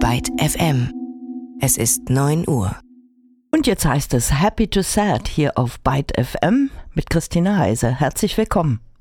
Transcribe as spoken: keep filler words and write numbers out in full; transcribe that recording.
Byte F M. Es ist neun Uhr. Und jetzt heißt es Happy to Sad hier auf Byte F M mit Christine Heise. Herzlich willkommen.